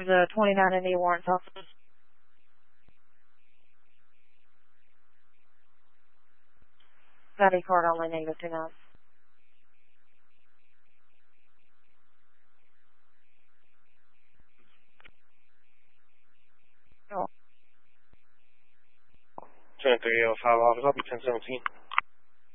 the 29 India warrants office. ID card only, -29. Oh. 2305 office, I'll be 1017.